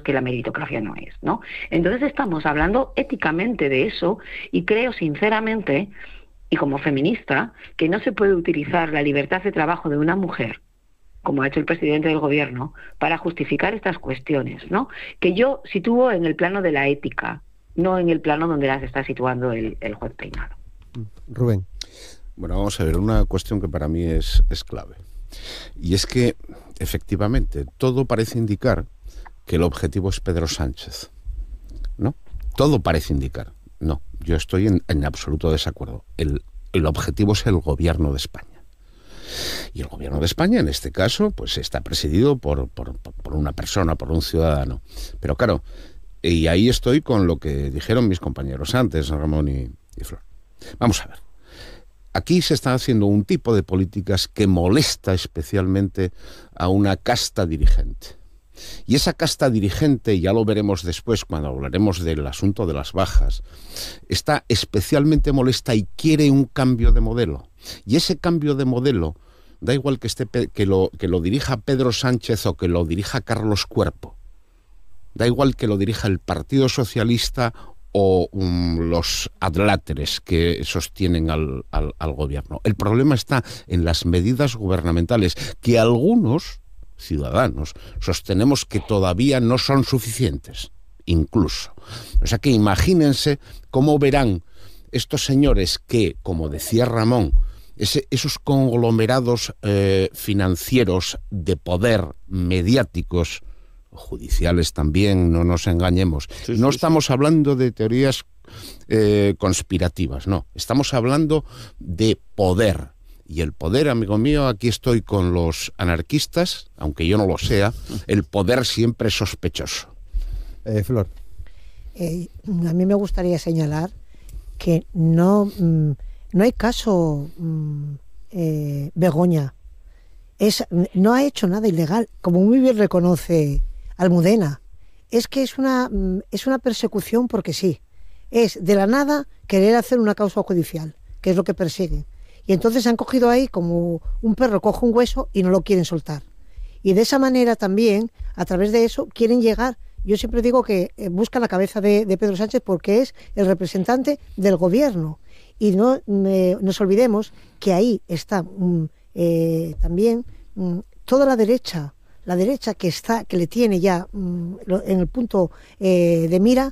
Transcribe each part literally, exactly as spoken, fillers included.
que la meritocracia no es, ¿no? Entonces estamos hablando éticamente de eso y creo sinceramente, y como feminista, que no se puede utilizar la libertad de trabajo de una mujer, como ha hecho el presidente del gobierno, para justificar estas cuestiones, ¿no? Que yo sitúo en el plano de la ética, no en el plano donde las está situando el, el juez Peinado. Rubén. Bueno, vamos a ver, una cuestión que para mí es, es clave. Y es que, efectivamente, todo parece indicar que el objetivo es Pedro Sánchez, ¿no? Todo parece indicar. No, yo estoy en, en absoluto desacuerdo. El, el objetivo es el gobierno de España. Y el gobierno de España, en este caso, pues está presidido por, por, por una persona, por un ciudadano. Pero claro, y ahí estoy con lo que dijeron mis compañeros antes, Ramón y, y Flor. Vamos a ver. Aquí se está haciendo un tipo de políticas que molesta especialmente a una casta dirigente. Y esa casta dirigente, ya lo veremos después cuando hablaremos del asunto de las bajas, está especialmente molesta y quiere un cambio de modelo. Y ese cambio de modelo, da igual que, esté, que, lo, que lo dirija Pedro Sánchez o que lo dirija Carlos Cuerpo, da igual que lo dirija el Partido Socialista o um, los adláteres que sostienen al, al, al gobierno. El problema está en las medidas gubernamentales, que algunos ciudadanos sostenemos que todavía no son suficientes, incluso. O sea que imagínense cómo verán estos señores que, como decía Ramón, ese, esos conglomerados eh, financieros de poder, mediáticos, judiciales también, no nos engañemos. Sí, no sí, estamos sí. hablando de teorías eh, conspirativas, no. Estamos hablando de poder. Y el poder, amigo mío, aquí estoy con los anarquistas, aunque yo no lo sea, el poder siempre es sospechoso. Eh, Flor. Eh, a mí me gustaría señalar que no, mm, no hay caso mm, eh, Begoña. Es, no ha hecho nada ilegal, como muy bien reconoce Almudena. Es que es una, es una persecución porque sí. Es de la nada querer hacer una causa judicial, que es lo que persiguen. Y entonces se han cogido ahí como un perro coge un hueso y no lo quieren soltar. Y de esa manera también, a través de eso, quieren llegar. Yo siempre digo que buscan la cabeza de, de Pedro Sánchez porque es el representante del gobierno. Y no eh, nos olvidemos que ahí está um, eh, también um, toda la derecha, la derecha que está, que le tiene ya um, en el punto eh, de mira,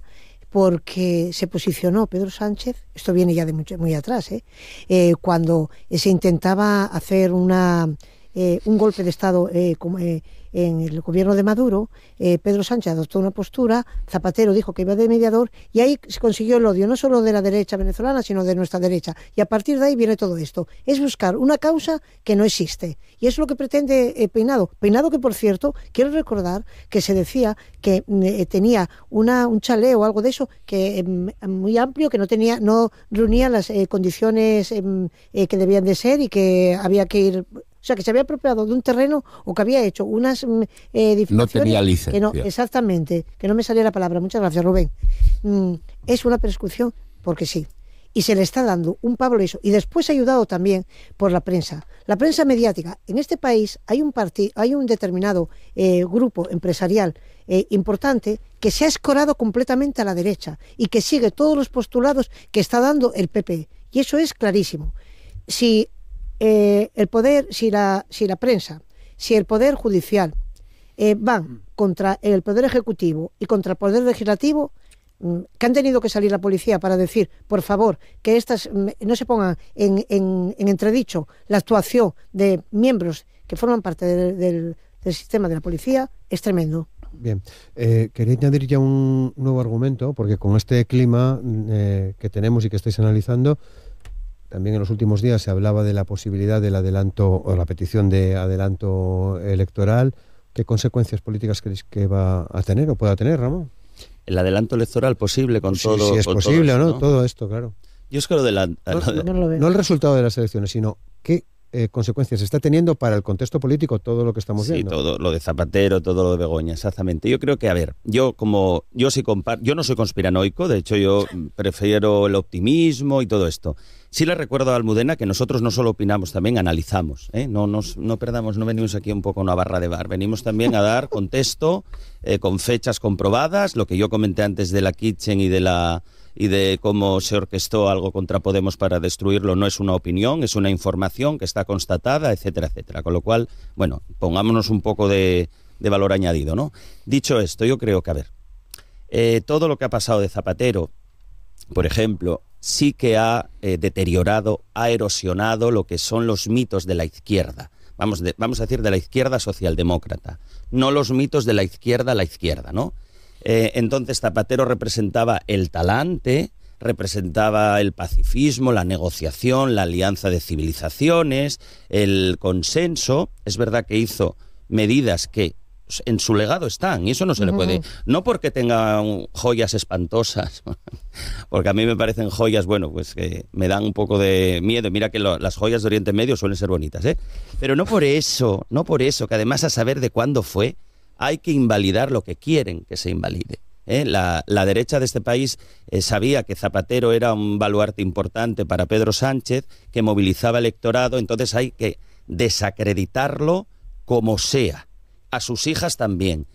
porque se posicionó Pedro Sánchez, esto viene ya de mucho, muy atrás, ¿eh? Eh, cuando se intentaba hacer una, eh, un golpe de Estado eh, como, eh, en el gobierno de Maduro, eh, Pedro Sánchez adoptó una postura, Zapatero dijo que iba de mediador, y ahí se consiguió el odio, no solo de la derecha venezolana, sino de nuestra derecha. Y a partir de ahí viene todo esto. Es buscar una causa que no existe. Y es lo que pretende eh, Peinado. Peinado que, por cierto, quiero recordar que se decía que eh, tenía una, un chalet o algo de eso que eh, muy amplio, que no tenía, no reunía las eh, condiciones eh, eh, que debían de ser y que había que ir... O sea, que se había apropiado de un terreno o que había hecho unas eh, edificaciones... No tenía licencia. Que no, exactamente, que no me salía la palabra. Muchas gracias, Rubén. Mm, es una persecución porque sí. Y se le está dando un palo eso. Y después ayudado también por la prensa. La prensa mediática. En este país hay un partido, hay un determinado eh, grupo empresarial eh, importante que se ha escorado completamente a la derecha y que sigue todos los postulados que está dando el P P. Y eso es clarísimo. Si... Eh, el poder, si la, si la prensa, si el poder judicial eh, van contra el poder ejecutivo y contra el poder legislativo, mm, que han tenido que salir la policía para decir, por favor, que estas mm, no se pongan en, en, en entredicho la actuación de miembros que forman parte de, del, del sistema de la policía, es tremendo. Bien, eh, quería añadir ya un nuevo argumento, porque con este clima eh, que tenemos y que estáis analizando, también en los últimos días se hablaba de la posibilidad del adelanto o la petición de adelanto electoral. ¿Qué consecuencias políticas creéis que va a tener o pueda tener, Ramón? El adelanto electoral posible con sí, todo. Si es con posible o todo no, ¿no? todo esto, claro. Yo es que lo de la... No, lo de... no, no el resultado de las elecciones, sino qué eh, consecuencias está teniendo para el contexto político todo lo que estamos sí, viendo. Sí, todo lo de Zapatero, todo lo de Begoña, exactamente. Yo creo que, a ver, yo como yo sí compar- yo no soy conspiranoico, de hecho yo prefiero el optimismo y todo esto. Sí le recuerdo a Almudena que nosotros no solo opinamos, también analizamos, ¿eh? No, nos, no perdamos, no venimos aquí un poco a una barra de bar, venimos también a dar contexto, eh, con fechas comprobadas, lo que yo comenté antes de la Kitchen y de la y de cómo se orquestó algo contra Podemos para destruirlo no es una opinión, es una información que está constatada, etcétera, etcétera. Con lo cual, bueno, pongámonos un poco de, de valor añadido, ¿no? Dicho esto, yo creo que, a ver, eh, todo lo que ha pasado de Zapatero, por ejemplo, sí que ha eh, deteriorado, ha erosionado lo que son los mitos de la izquierda. Vamos, de, vamos a decir de la izquierda socialdemócrata, no los mitos de la izquierda a la izquierda, ¿no? Eh, entonces Zapatero representaba el talante, representaba el pacifismo, la negociación, la alianza de civilizaciones, el consenso. Es verdad que hizo medidas que en su legado están, y eso no se le puede, no porque tengan joyas espantosas, porque a mí me parecen joyas, bueno, pues que me dan un poco de miedo. Mira que lo, las joyas de Oriente Medio suelen ser bonitas, ¿eh? Pero no por eso, no por eso, que además a saber de cuándo fue, hay que invalidar lo que quieren que se invalide. ¿Eh? La, la derecha de este país eh, sabía que Zapatero era un baluarte importante para Pedro Sánchez, que movilizaba electorado, entonces hay que desacreditarlo como sea. A sus hijas también.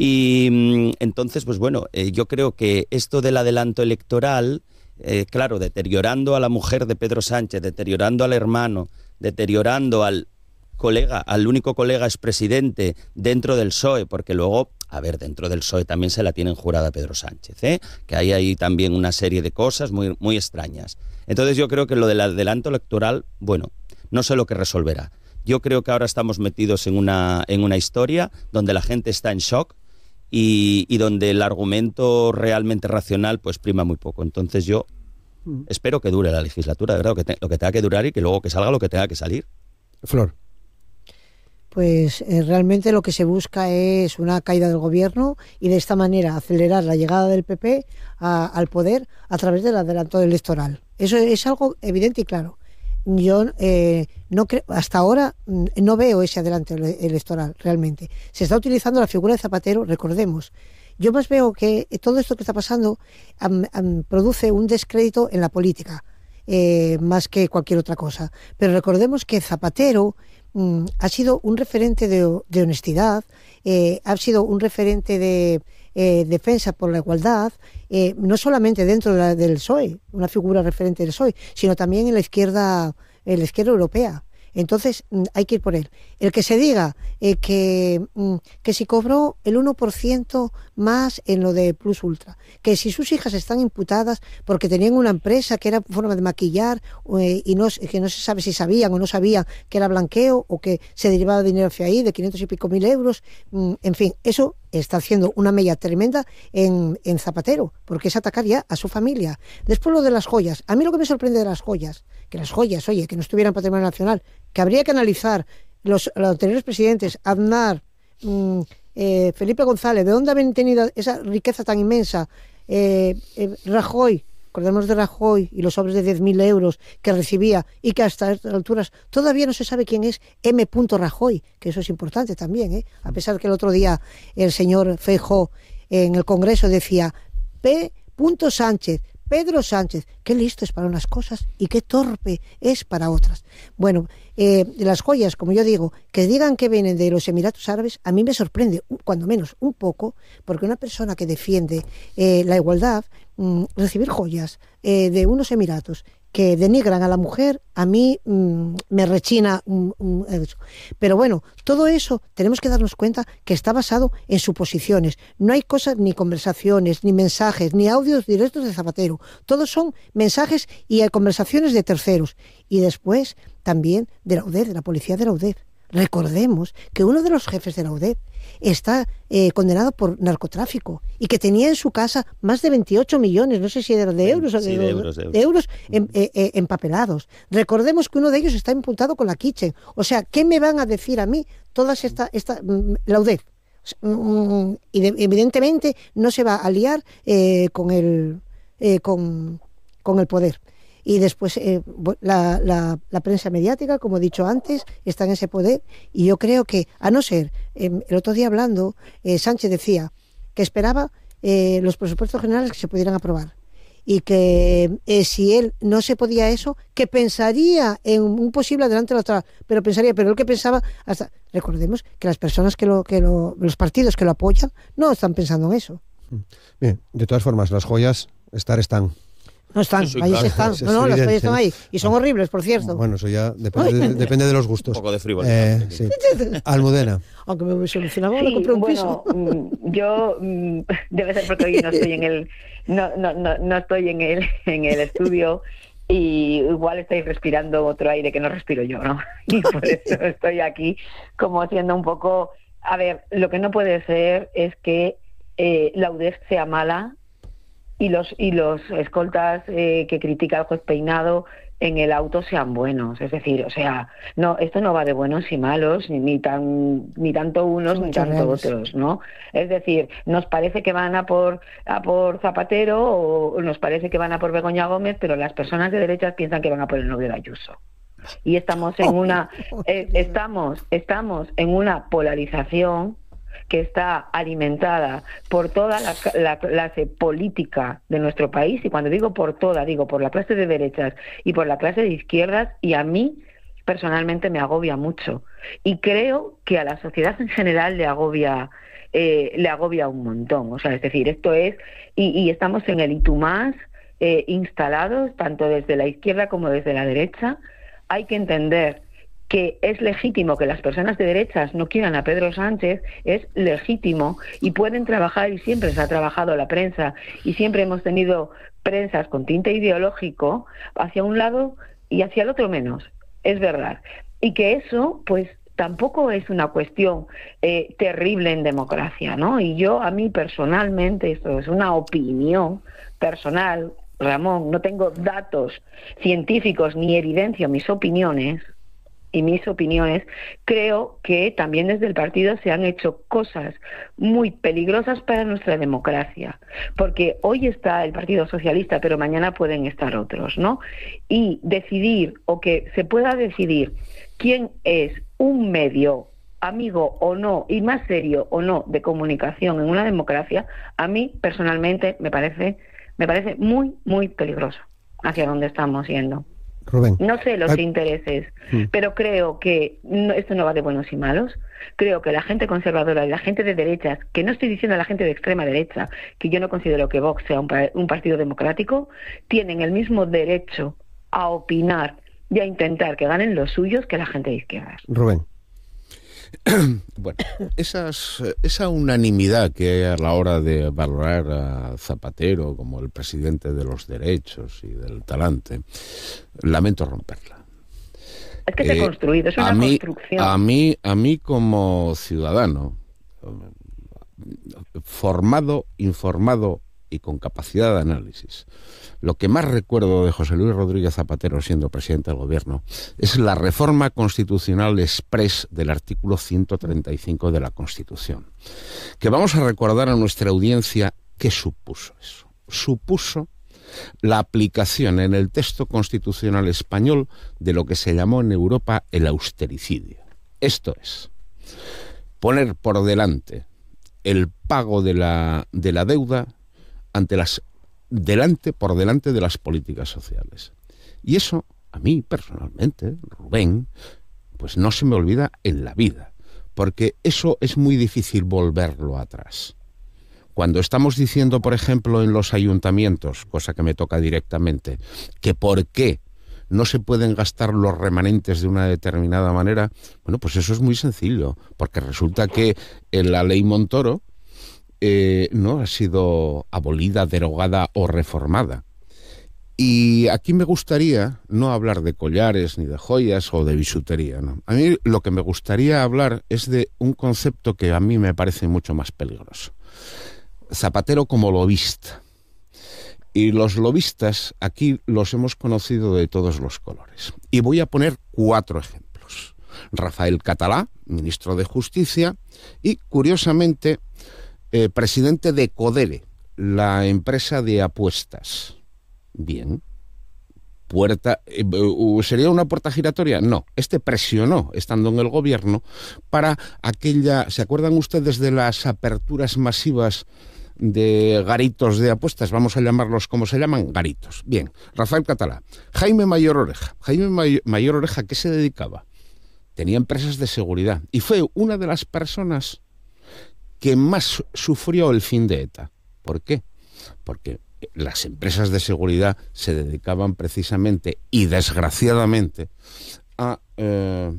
Y entonces, pues bueno, eh, yo creo que esto del adelanto electoral, eh, claro, deteriorando a la mujer de Pedro Sánchez, deteriorando al hermano, deteriorando al colega, al único colega expresidente dentro del P S O E, porque luego, a ver, dentro del P S O E también se la tienen jurada a Pedro Sánchez, ¿eh? Que hay ahí también una serie de cosas muy, muy extrañas. Entonces yo creo que lo del adelanto electoral, bueno, no sé lo que resolverá. Yo creo que ahora estamos metidos en una, en una historia donde la gente está en shock y, y donde el argumento realmente racional pues prima muy poco. Entonces yo mm. espero que dure la legislatura, de verdad, que te, lo que tenga que durar y que luego que salga lo que tenga que salir. Flor. Pues eh, realmente lo que se busca es una caída del gobierno y de esta manera acelerar la llegada del P P a, al poder a través del adelanto electoral. Eso es algo evidente y claro. Yo eh, no creo, hasta ahora no veo ese adelanto electoral realmente. Se está utilizando la figura de Zapatero, recordemos. Yo más veo que todo esto que está pasando um, um, produce un descrédito en la política, eh, más que cualquier otra cosa. Pero recordemos que Zapatero um, ha sido un referente de, de honestidad, eh, ha sido un referente de eh, defensa por la igualdad, eh, no solamente dentro de la, del P S O E, una figura referente del P S O E, sino también en la izquierda, en la izquierda europea. Entonces hay que ir por él. El que se diga eh, que, que si cobró el uno por ciento más en lo de Plus Ultra, que si sus hijas están imputadas porque tenían una empresa que era forma de maquillar eh, y no, que no se sabe si sabían o no sabían que era blanqueo o que se derivaba dinero hacia ahí de quinientos y pico mil euros, en fin, eso está haciendo una mella tremenda en, en Zapatero, porque es atacar ya a su familia. Después lo de las joyas. A mí lo que me sorprende de las joyas, que las joyas, oye, que no estuvieran en patrimonio nacional, que habría que analizar los, los anteriores presidentes, Aznar, mmm, eh, Felipe González, de dónde habían tenido esa riqueza tan inmensa, eh, eh, Rajoy, acordemos de Rajoy y los sobres de diez mil euros que recibía y que hasta estas alturas todavía no se sabe quién es M. Rajoy, que eso es importante también, ¿eh? A pesar que el otro día el señor Feijóo en el Congreso decía P. Sánchez, Pedro Sánchez, qué listo es para unas cosas y qué torpe es para otras. Bueno, eh, las joyas, como yo digo, que digan que vienen de los Emiratos Árabes, a mí me sorprende, cuando menos un poco, porque una persona que defiende eh, la igualdad, mmm, recibir joyas eh, de unos Emiratos que denigran a la mujer, a mí mmm, me rechina um, um, eso. Pero bueno, todo eso tenemos que darnos cuenta que está basado en suposiciones. No hay cosas, ni conversaciones, ni mensajes, ni audios directos de Zapatero. Todos son mensajes y conversaciones de terceros. Y después también de la U D E P, de la policía de la U D E P. Recordemos que uno de los jefes de la U D E P está eh, condenado por narcotráfico y que tenía en su casa más de veintiocho millones, no sé si eran de euros o de, sí, de euros, de euros. de euros en, eh, eh, empapelados. Recordemos que uno de ellos está imputado con la Kitchen. O sea, ¿qué me van a decir a mí todas esta, esta la U D E P? Y de, evidentemente no se va a liar eh, con el eh, con, con el poder. Y después eh, la, la, la prensa mediática, como he dicho antes, está en ese poder. Y yo creo que, a no ser, eh, el otro día hablando, eh, Sánchez decía que esperaba eh, los presupuestos generales que se pudieran aprobar. y que eh, si él no se podía eso, que pensaría en un posible adelante electoral, pero pensaría, pero él que pensaba, hasta recordemos que las personas que lo, que lo, los partidos que lo apoyan no están pensando en eso. Bien, de todas formas, las joyas estar están. No están, Sí, sí, ahí claro, están. es No, no, las evidente, joyas están ¿no? ahí. Y son Ah. horribles, por cierto. Bueno, eso ya depende de, depende de los gustos. Un poco de frivolidad. Eh, sí. Almudena. Aunque me solucionaba Sí, lo compré un bueno, piso. mm, yo mm, debe ser porque hoy no estoy en el no no no, no estoy en el en el estudio y igual estáis respirando otro aire que no respiro yo, ¿no? Y por eso estoy aquí como siendo un poco, a ver, lo que no puede ser es que eh, la U D E F sea mala y los y los escoltas eh, que critica el juez Peinado en el auto sean buenos, es decir, o sea, no, esto no va de buenos y malos, ni, ni tan ni tanto unos Son ni muchos tanto reales. otros, ¿no? Es decir, nos parece que van a por a por Zapatero o nos parece que van a por Begoña Gómez, pero las personas de derechas piensan que van a por el novio de Ayuso. Y estamos en una eh, estamos estamos en una polarización que está alimentada por toda la, la clase política de nuestro país, y cuando digo por toda, digo por la clase de derechas y por la clase de izquierdas, y a mí personalmente me agobia mucho. Y creo que a la sociedad en general le agobia eh, le agobia un montón. O sea, es decir, esto es, y, y estamos en el y tú más, eh, instalados, tanto desde la izquierda como desde la derecha. Hay que entender que es legítimo que las personas de derechas no quieran a Pedro Sánchez, es legítimo, y pueden trabajar, y siempre se ha trabajado la prensa, y siempre hemos tenido prensas con tinte ideológico hacia un lado y hacia el otro menos, es verdad. Y que eso, pues, tampoco es una cuestión eh, terrible en democracia, ¿no? Y yo, a mí personalmente, esto es una opinión personal, Ramón, no tengo datos científicos ni evidencia, mis opiniones, y mis opiniones, creo que también desde el partido se han hecho cosas muy peligrosas para nuestra democracia, porque hoy está el Partido Socialista, pero mañana pueden estar otros, ¿no? Y decidir, o que se pueda decidir quién es un medio, amigo o no, y más serio o no, de comunicación en una democracia, a mí personalmente me parece, me parece muy, muy peligroso hacia dónde estamos yendo. Rubén. No sé los Ay. intereses, Mm. pero creo que no, esto no va de buenos y malos. Creo que la gente conservadora y la gente de derechas, que no estoy diciendo la gente de extrema derecha, que yo no considero que Vox sea un, pa- un partido democrático, tienen el mismo derecho a opinar y a intentar que ganen los suyos que la gente de izquierdas. Rubén. Bueno, esas, esa unanimidad que hay a la hora de valorar a Zapatero como el presidente de los derechos y del talante, lamento romperla. Es que se ha Eh, construido, es una a mí, construcción. A mí, a mí como ciudadano, formado, informado y con capacidad de análisis, lo que más recuerdo de José Luis Rodríguez Zapatero siendo presidente del gobierno es la reforma constitucional exprés del artículo ciento treinta y cinco de la Constitución, que vamos a recordar a nuestra audiencia qué supuso eso. Supuso la aplicación en el texto constitucional español de lo que se llamó en Europa el austericidio. Esto es, poner por delante el pago de la, de la deuda ante las delante por delante de las políticas sociales. Y eso, a mí personalmente, Rubén, pues no se me olvida en la vida, porque eso es muy difícil volverlo atrás. Cuando estamos diciendo, por ejemplo, en los ayuntamientos, cosa que me toca directamente, que por qué no se pueden gastar los remanentes de una determinada manera, bueno, pues eso es muy sencillo, porque resulta que en la ley Montoro eh, no ha sido abolida, derogada o reformada. Y aquí me gustaría no hablar de collares, ni de joyas o de bisutería, ¿no? A mí lo que me gustaría hablar es de un concepto que a mí me parece mucho más peligroso. Zapatero como lobista. Y los lobistas aquí los hemos conocido de todos los colores. Y voy a poner cuatro ejemplos. Rafael Catalá, ministro de Justicia, y curiosamente eh, presidente de Codere, la empresa de apuestas. Bien. Puerta, eh, ¿sería una puerta giratoria? No. Este presionó, estando en el gobierno, para aquella... ¿Se acuerdan ustedes de las aperturas masivas de garitos de apuestas, vamos a llamarlos como se llaman, garitos. Bien, Rafael Catalá. Jaime Mayor Oreja. Jaime May- Mayor Oreja, ¿qué se dedicaba? Tenía empresas de seguridad y fue una de las personas que más sufrió el fin de ETA. ¿Por qué? Porque las empresas de seguridad se dedicaban precisamente y desgraciadamente a, eh,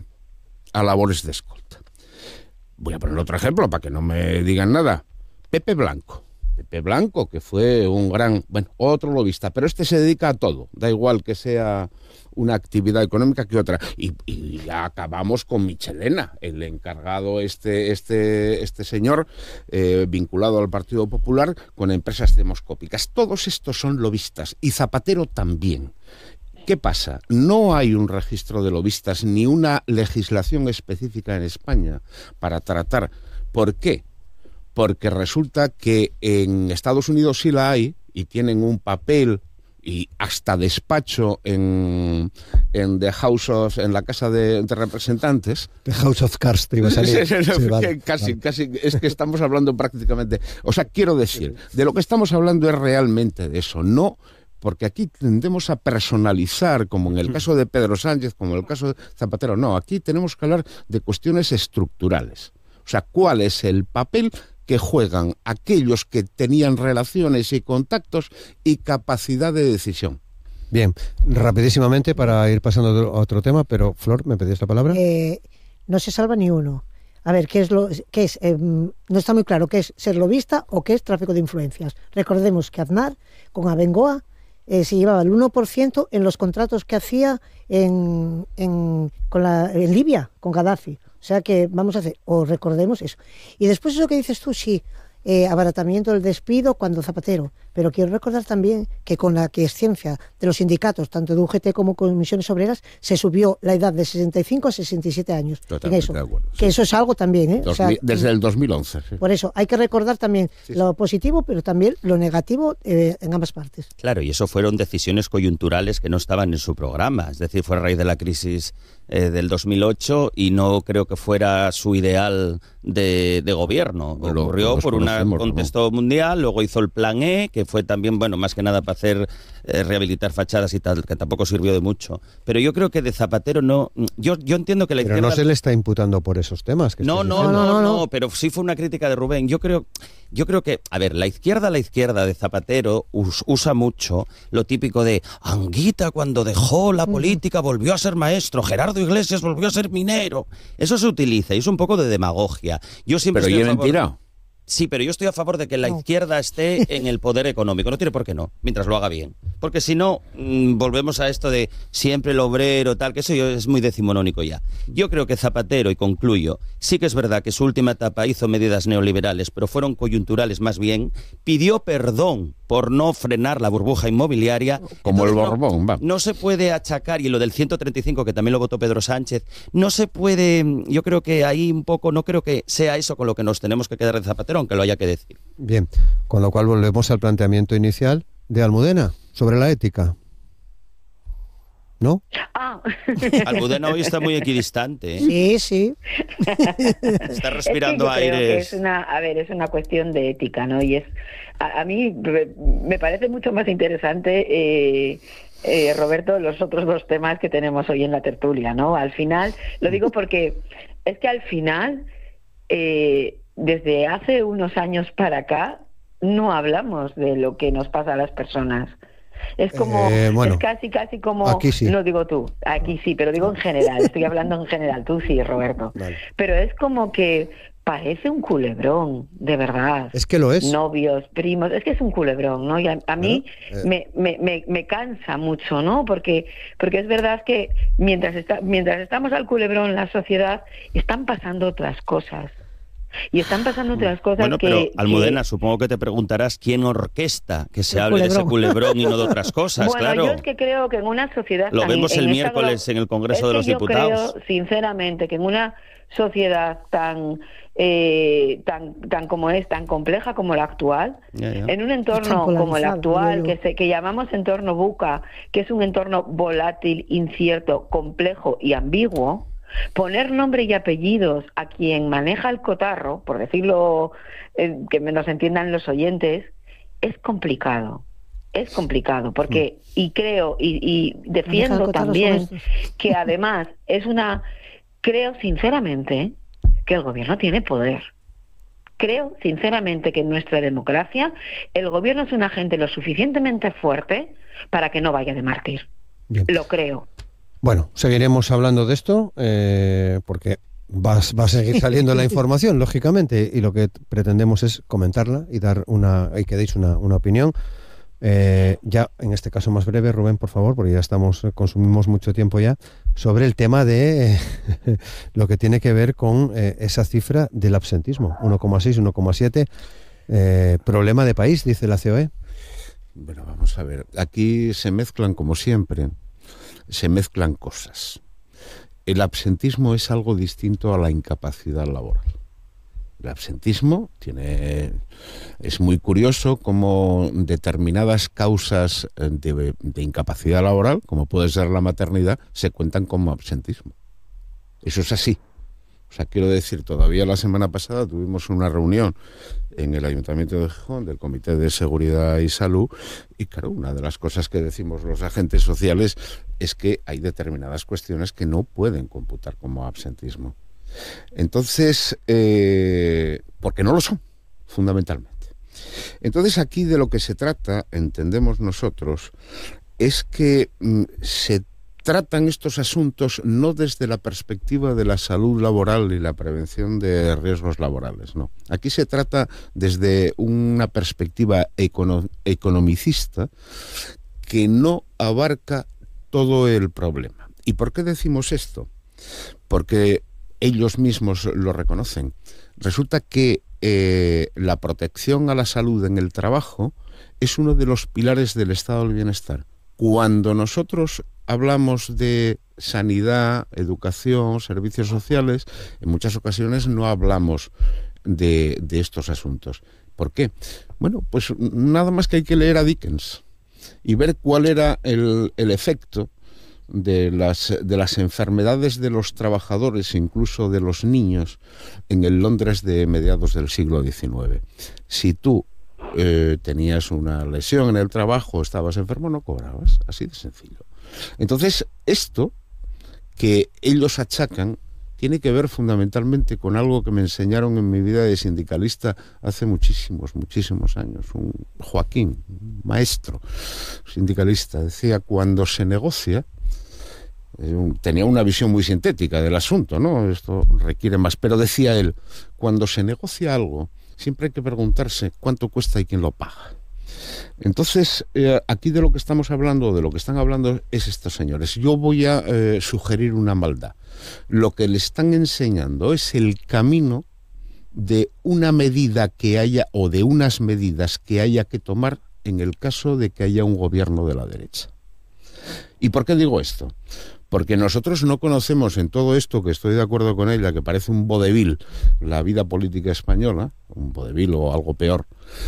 a labores de escolta. Voy a poner otro ejemplo para que no me digan nada. Pepe Blanco. Pepe Blanco, que fue un gran, bueno, otro lobista, pero este se dedica a todo, da igual que sea una actividad económica que otra. Y, y ya acabamos con Michelena, el encargado, este, este, este señor eh, vinculado al Partido Popular con empresas demoscópicas. Todos estos son lobistas y Zapatero también. ¿Qué pasa? No hay un registro de lobistas ni una legislación específica en España para tratar. ¿Por qué? Porque resulta que en Estados Unidos sí la hay y tienen un papel y hasta despacho en, en The House of, en la Casa de, de Representantes. The House of Cards te iba a salir. Sí, sí, Sí, vale, casi, vale. casi, es que estamos hablando prácticamente. O sea, quiero decir, de lo que estamos hablando es realmente de eso, no. Porque aquí tendemos a personalizar, como en el caso de Pedro Sánchez, como en el caso de Zapatero. No, aquí tenemos que hablar de cuestiones estructurales. O sea, ¿cuál es el papel que juegan aquellos que tenían relaciones y contactos y capacidad de decisión? Bien, rapidísimamente para ir pasando a otro tema, pero Flor, ¿me pedías la palabra? Eh, no se salva ni uno. A ver, ¿qué es lo qué es? Eh, no está muy claro qué es ser lobista o qué es tráfico de influencias. Recordemos que Aznar, con Abengoa, eh, se llevaba el uno por ciento en los contratos que hacía en, en, con la, en Libia, con Gaddafi. O sea que vamos a hacer, o recordemos eso. Y después eso que dices tú, sí, eh, abaratamiento del despido cuando Zapatero. Pero quiero recordar también que con la quiescencia de los sindicatos, tanto de U G T como Comisiones Obreras, se subió la edad de sesenta y cinco a sesenta y siete años. Totalmente en eso, de acuerdo, sí. Que eso es algo también, ¿eh? Dos, O sea, desde el dos mil once. Sí. por eso hay que recordar también Sí, sí. lo positivo, pero también lo negativo eh, en ambas partes. Claro, y eso fueron decisiones coyunturales que no estaban en su programa. Es decir, fue a raíz de la crisis eh, del dos mil ocho y no creo que fuera su ideal de, de gobierno. Bueno, Ocurrió los por un conocemos, contexto mundial, luego hizo el plan E, que fue también, bueno, más que nada para hacer eh, rehabilitar fachadas y tal, que tampoco sirvió de mucho. Pero yo creo que de Zapatero no... Yo, yo entiendo que la Pero izquierda... no se le está imputando por esos temas. Que No, estás no, diciendo. no, No, no, no, no. pero sí fue una crítica de Rubén. Yo creo, yo creo que, a ver, la izquierda, la izquierda de Zapatero us- usa mucho lo típico de Anguita cuando dejó la política volvió a ser maestro, Gerardo Iglesias volvió a ser minero. Eso se utiliza y es un poco de demagogia. Yo siempre Pero estoy yo a he favor- mentirado. Sí, pero yo estoy a favor de que la No. izquierda esté en el poder económico. No tiene por qué no, mientras lo haga bien. Porque si no, mmm, volvemos a esto de siempre el obrero, tal, que eso yo- es muy decimonónico ya. Yo creo que Zapatero, y concluyo, sí que es verdad que su última etapa hizo medidas neoliberales, pero fueron coyunturales más bien. Pidió perdón por no frenar la burbuja inmobiliaria. Como el Entonces, no- Borbón, va. no se puede achacar, y lo del ciento treinta y cinco, que también lo votó Pedro Sánchez, no se puede, yo creo que ahí un poco, no creo que sea eso con lo que nos tenemos que quedar de Zapatero, aunque lo haya que decir. Bien, con lo cual volvemos al planteamiento inicial de Almudena sobre la ética. ¿No? Ah, Almudena hoy está muy equidistante, ¿eh? Sí, sí. Está respirando es que yo creo que aires. es una, a ver, es una cuestión de ética, ¿no? Y es, a, a mí re- me parece mucho más interesante, eh, eh, Roberto, los otros dos temas que tenemos hoy en la tertulia, ¿no? Al final, lo digo porque es que al final, eh, desde hace unos años para acá, no hablamos de lo que nos pasa a las personas. Es como, Eh, bueno, es casi, casi como, aquí sí. no digo tú, aquí sí, pero digo en general, estoy hablando en general, tú sí, Roberto. Vale. Pero es como que parece un culebrón, de verdad. Es que lo es. Novios, primos, es que es un culebrón, ¿no? Y a, a mí Claro, eh. me, me, me, me cansa mucho, ¿no? Porque, porque es verdad que mientras, está, mientras estamos al culebrón, la sociedad, están pasando otras cosas. Y están pasando otras cosas Bueno, que... pero que- Almudena, supongo que te preguntarás quién orquesta que se El hable de ese culebrón. culebrón y no de otras cosas, Bueno, claro. yo es que creo que en una sociedad... Lo tan- vemos el esta miércoles glo- en el Congreso es de que los yo Diputados. creo, sinceramente, que en una sociedad tan, eh, tan, tan como es, tan compleja como la actual, Ya, ya. en un entorno Tan como el polarizado, actual, digo yo. que, se, que llamamos entorno buca, que es un entorno volátil, incierto, complejo y ambiguo, poner nombre y apellidos a quien maneja el cotarro, por decirlo, eh, que me nos entiendan los oyentes, es complicado. Es complicado, porque, y creo, y, y defiendo también que además es una, creo sinceramente que el gobierno tiene poder. Creo sinceramente que en nuestra democracia el gobierno es un agente lo suficientemente fuerte para que no vaya de mártir. Bien. Lo creo. Bueno, seguiremos hablando de esto, eh, porque va, va a seguir saliendo la información, lógicamente, y lo que pretendemos es comentarla y dar una, y que deis una, una opinión. Eh, ya en este caso más breve, Rubén, por favor, porque ya estamos, consumimos mucho tiempo ya, sobre el tema de eh, lo que tiene que ver con eh, esa cifra del absentismo, uno coma seis, uno coma siete, eh, problema de país, dice la C O E. Bueno, vamos a ver, aquí se mezclan, como siempre, se mezclan cosas. El absentismo es algo distinto a la incapacidad laboral. El absentismo tiene, es muy curioso cómo determinadas causas de, de incapacidad laboral, como puede ser la maternidad, se cuentan como absentismo. Eso es así. O sea, quiero decir, todavía la semana pasada tuvimos una reunión en el Ayuntamiento de Gijón del Comité de Seguridad y Salud y claro, una de las cosas que decimos los agentes sociales es que hay determinadas cuestiones que no pueden computar como absentismo. Entonces, eh, porque no lo son, fundamentalmente. Entonces aquí de lo que se trata, entendemos nosotros, es que mm, se tratan estos asuntos no desde la perspectiva de la salud laboral y la prevención de riesgos laborales, no. Aquí se trata desde una perspectiva econo- economicista que no abarca todo el problema. ¿Y por qué decimos esto? Porque ellos mismos lo reconocen. Resulta que eh, la protección a la salud en el trabajo es uno de los pilares del estado del bienestar. Cuando nosotros hablamos de sanidad, educación, servicios sociales, en muchas ocasiones no hablamos de, de estos asuntos. ¿Por qué? Bueno, pues nada más que hay que leer a Dickens y ver cuál era el, el efecto de las, de las enfermedades de los trabajadores, incluso de los niños, en el Londres de mediados del siglo diecinueve. Si tú eh, tenías una lesión en el trabajo, estabas enfermo, no cobrabas, así de sencillo. Entonces, esto que ellos achacan tiene que ver fundamentalmente con algo que me enseñaron en mi vida de sindicalista hace muchísimos, muchísimos años. Un Joaquín, un maestro sindicalista, decía, cuando se negocia, tenía una visión muy sintética del asunto, ¿no? Esto requiere más, pero decía él, cuando se negocia algo, siempre hay que preguntarse cuánto cuesta y quién lo paga. Entonces, eh, aquí de lo que estamos hablando, de lo que están hablando es estos señores. Yo voy a eh, sugerir una maldad. Lo que le están enseñando es el camino de una medida que haya, o de unas medidas que haya que tomar en el caso de que haya un gobierno de la derecha. ¿Y por qué digo esto? Porque nosotros no conocemos en todo esto, que estoy de acuerdo con ella, que parece un vodevil, la vida política española, un vodevil o algo peor,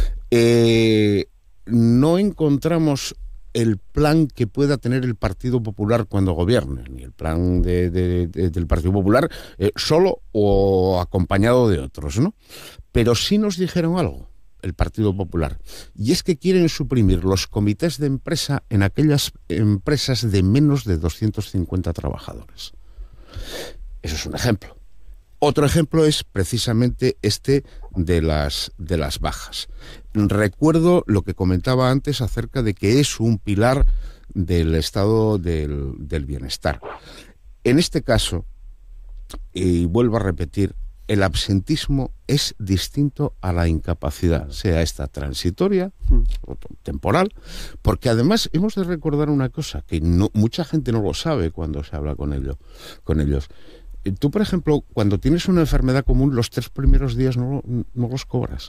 eh, no encontramos el plan que pueda tener el Partido Popular cuando gobierne, ni el plan de, de, de, del Partido Popular eh, solo o acompañado de otros, ¿no? Pero sí nos dijeron algo, el Partido Popular, y es que quieren suprimir los comités de empresa en aquellas empresas de menos de doscientos cincuenta trabajadores. Eso es un ejemplo. Otro ejemplo es precisamente este de las, de las bajas. Recuerdo lo que comentaba antes acerca de que es un pilar del estado del, del bienestar. En este caso, y vuelvo a repetir, el absentismo es distinto a la incapacidad, sea esta transitoria o temporal, porque además hemos de recordar una cosa, que no, mucha gente no lo sabe cuando se habla con, ello, con ellos. Tú, por ejemplo, cuando tienes una enfermedad común, los tres primeros días no, no los cobras.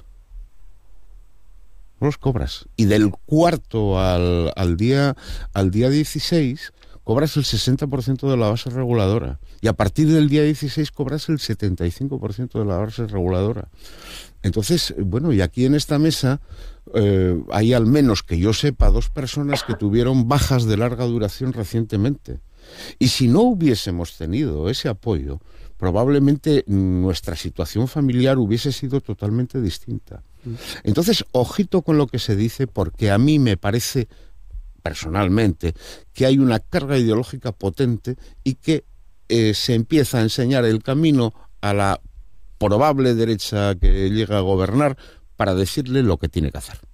No los cobras. Y del cuarto al, al, día, al día dieciséis... cobras el sesenta por ciento de la base reguladora. Y a partir del día dieciséis cobras el setenta y cinco por ciento de la base reguladora. Entonces, bueno, y aquí en esta mesa eh, hay al menos que yo sepa dos personas que tuvieron bajas de larga duración recientemente. Y si no hubiésemos tenido ese apoyo, probablemente nuestra situación familiar hubiese sido totalmente distinta. Entonces, ojito con lo que se dice, porque a mí me parece, personalmente, que hay una carga ideológica potente y que eh, se empieza a enseñar el camino a la probable derecha que llega a gobernar para decirle lo que tiene que hacer.